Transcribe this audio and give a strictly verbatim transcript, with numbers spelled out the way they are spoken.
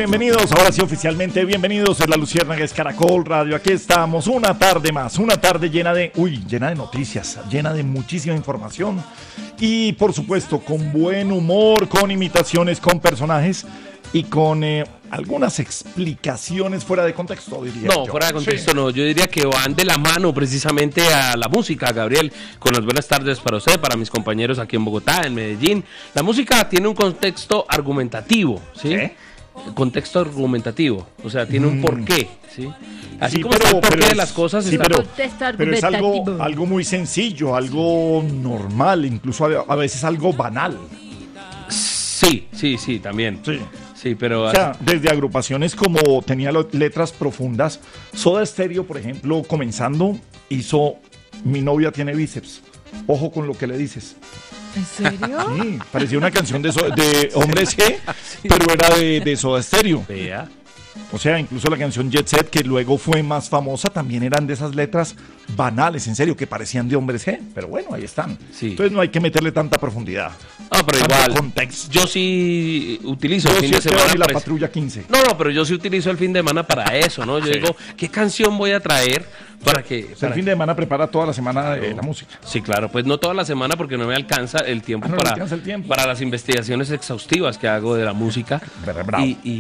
bienvenidos, ahora sí oficialmente bienvenidos en La Luciérnaga es Caracol Radio. Aquí estamos, una tarde más, una tarde llena de, uy, llena de noticias, llena de muchísima información y por supuesto con buen humor, con imitaciones, con personajes y con eh, algunas explicaciones fuera de contexto, diría No, yo. fuera de contexto Sí. no, yo diría que van de la mano precisamente a la música, Gabriel, con las buenas tardes para usted, para mis compañeros aquí en Bogotá, en Medellín. La música tiene un contexto argumentativo, ¿sí? ¿Qué? Contexto argumentativo, o sea, tiene un Mm. porqué, ¿sí? Así Sí, como está el porqué pero de es- las cosas, sí, está... pero, Contexto pero es algo, argumentativo. algo muy sencillo, algo normal, incluso a, a veces algo banal. Sí, sí, sí, también. Sí. Sí, pero... O sea, desde agrupaciones como tenía lo- letras profundas, Soda Stereo, por ejemplo, comenzando, hizo Mi novia tiene bíceps. Ojo con lo que le dices. ¿En serio? Sí, parecía una canción de, so- de Hombres G, pero era de, de Soda Stereo. Vea. O sea, incluso la canción Jet Set, que luego fue más famosa, también eran de esas letras banales, en serio, que parecían de Hombres G. Pero bueno, ahí están. Sí. Entonces no hay que meterle tanta profundidad. No, pero tanto igual, contexto. yo sí utilizo Yo el fin sí de Esteban semana... y la pres- Patrulla quince. No, no, pero yo sí utilizo el fin de semana para eso, ¿no? Yo Sí. digo, ¿qué canción voy a traer para que... O sea, para- el fin de semana prepara toda la semana de la música. Sí, claro, pues no toda la semana porque no me alcanza el tiempo, Ah, no le para, alcanza el tiempo. para las investigaciones exhaustivas que hago de la música. Pero bravo. Y, y